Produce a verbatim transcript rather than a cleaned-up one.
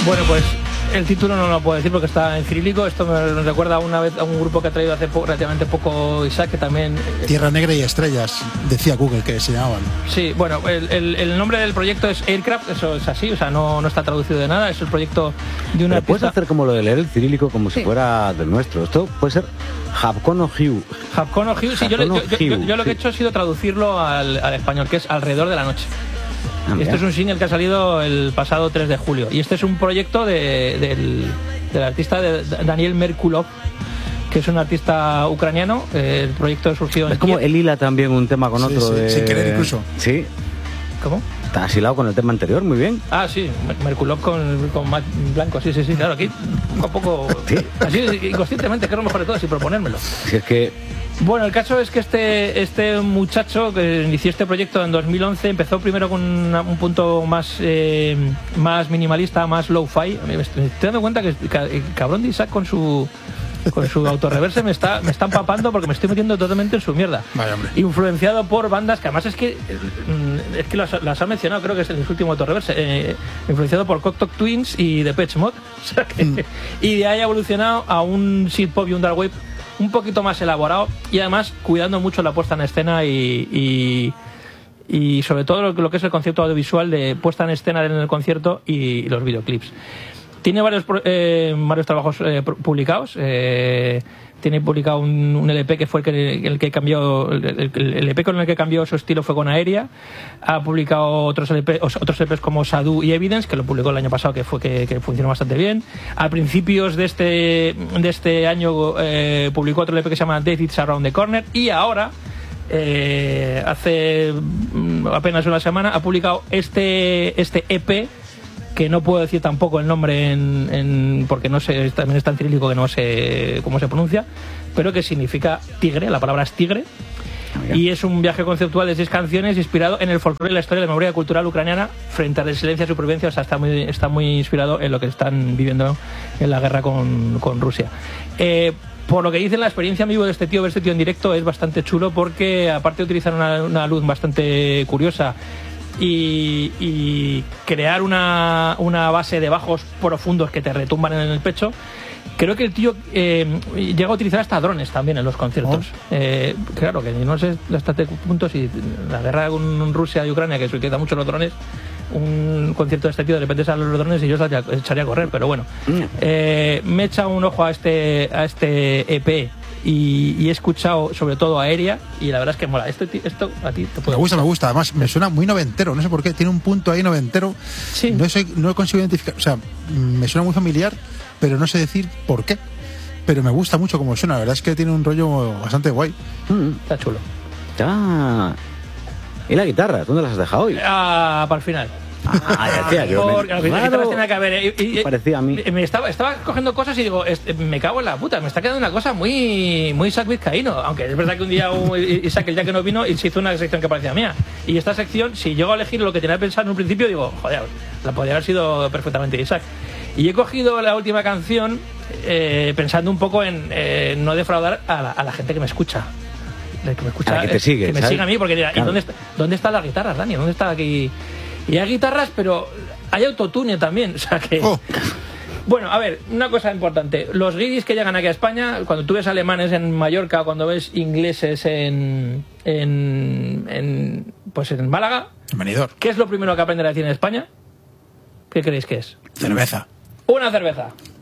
Bueno, pues el título no lo puedo decir porque está en cirílico. Esto me recuerda una vez a un grupo que ha traído hace po- relativamente poco Isaac, que también... Tierra Negra y Estrellas, decía Google que se llamaban. Sí, bueno, el, el, el nombre del proyecto es Aircraft, eso es así, o sea, no, no está traducido de nada, es el proyecto de una Pero puedes artista... hacer como lo de leer el cirílico como Sí. si fuera del nuestro. Esto puede ser Habkono Hiu. Habkono Hiu, sí, yo, yo, yo, yo, yo lo que he sí. hecho ha sido traducirlo al, al español, que es Alrededor de la Noche. Ah, Este mira. es un single que ha salido el pasado tres de julio. Y este es un proyecto de, del, del artista de Daniel Merkulov, que es un artista ucraniano. Eh, el proyecto surgió en Es como Kiev. él hila también un tema con Sí, otro. sí, de... sin querer incluso. Sí, ¿Cómo? está asilado con el tema anterior, muy bien. Ah, sí, Merkulov con, con Matt Blanco, sí, sí, sí, claro, aquí poco a poco, Sí. así inconscientemente, que es lo mejor de todo, sin proponérmelo. Si es que Bueno, el caso es que este, este muchacho que inició este proyecto en dos mil once empezó primero con una- un punto más, eh, más minimalista, más low-fi. Me estoy me estoy dando cuenta que ca- el cabrón de Isaac con su con su autorreverse me está, me está empapando porque me estoy metiendo totalmente en su mierda. Vaya, hombre. Influenciado por bandas que además es que mm, es que las, las ha mencionado, creo que es el último autorreverse, eh, influenciado por Cocteau Twins y Depeche Mode. O sea que- Mm. Y de ahí ha evolucionado a un synth pop y un dark wave un poquito más elaborado y además cuidando mucho la puesta en escena y, y, y sobre todo lo, lo que es el concepto audiovisual de puesta en escena en el concierto y los videoclips. Tiene varios, pro- eh, varios trabajos eh, pro- publicados. Eh, tiene publicado un, un L P que fue el que, el que cambió, el, el- el L P con el que cambió su estilo fue con Aérea. Ha publicado otros L P, os- otros L Ps como Sadhu y Evidence, que lo publicó el año pasado, que fue que, que funcionó bastante bien. A principios de este, de este año eh, publicó otro L P que se llama Death It's Around the Corner. Y ahora, eh, hace mm, apenas una semana, ha publicado este, este E P, que no puedo decir tampoco el nombre en, en- porque no sé, también es tan cirílico que no sé cómo se pronuncia, pero que significa tigre, la palabra es tigre, y es un viaje conceptual de seis canciones inspirado en el folclore y la historia de la memoria cultural ucraniana frente a resiliencia y supervivencia. O sea, está muy, está muy inspirado en lo que están viviendo en la guerra con, con Rusia. Eh, por lo que dicen, la experiencia en vivo de este tío, ver este tío en directo es bastante chulo, porque aparte de utilizar una, una luz bastante curiosa y, y crear una, una base de bajos profundos que te retumban en el pecho, creo que el tío eh, llega a utilizar hasta drones también en los conciertos. Oh. Eh, claro, que no sé hasta qué punto, si la guerra con Rusia y Ucrania, que se utiliza mucho los drones, un concierto de este tío de repente salen los drones y yo salía- echaría a correr, pero bueno. Eh, me he echado un ojo a este, a este E P y, y he escuchado sobre todo Aérea, y la verdad es que mola. Esto, ti- esto a ti te puede Me gusta, me gusta. Además, me suena muy noventero. No sé por qué. Tiene un punto ahí noventero. Sí. No sé, no consigo identificar. O sea, me suena muy familiar, pero no sé decir por qué. Pero me gusta mucho como suena. La verdad es que tiene un rollo bastante guay. Mm, Está chulo. ah. ¿Y la guitarra? ¿Dónde las has dejado hoy? Ah, para el final. Ah, ya decía yo. me- Porque las guitarras claro. tienen que haber, eh, y- y- Parecía a mí. Me estaba, estaba cogiendo cosas y digo, este, me cago en la puta, me está quedando una cosa muy, muy Isaac Vizcaíno. Aunque es verdad que un día un- Isaac, el día que no vino, y se hizo una sección que parecía mía. Y esta sección, si llego a elegir lo que tenía pensado en un principio, digo, joder, la podría haber sido perfectamente Isaac. Y he cogido la última canción eh, pensando un poco en eh, no defraudar a la, a la gente que me escucha. De que me escucha, A la que te eh, sigue, que me ¿sabes? siga a mí, porque dirá, ¿y Claro. dónde está, dónde está la guitarra, Dani? ¿Dónde está aquí? Y hay guitarras, pero hay autotune también, o sea que... Oh. Bueno, a ver, una cosa importante. Los guiris que llegan aquí a España, cuando tú ves alemanes en Mallorca, o cuando ves ingleses en, en, en, pues en Málaga, Venidor. ¿qué es lo primero que aprenden a decir en España? ¿Qué creéis que es? Cerveza. Una cerveza.